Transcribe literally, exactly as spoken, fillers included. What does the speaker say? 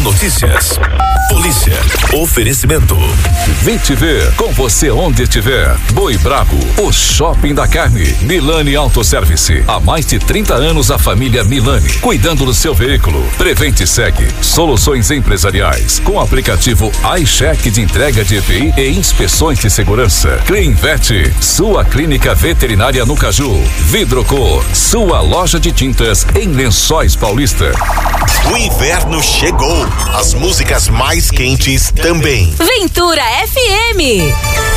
Notícias. Polícia. Oferecimento. Vem te ver com você onde estiver. Boi Brabo, o shopping da carne. Milani Autoservice. Há mais de trinta anos a família Milani, cuidando do seu veículo. Prevente Segue. Soluções empresariais. Com o aplicativo iCheck de entrega de E P I e inspeções de segurança. Cleanvet. Sua clínica veterinária no Caju. Vidrocor. Sua loja de tintas em Lençóis Paulista. O inverno chegou. As músicas mais quentes também. Ventura F M.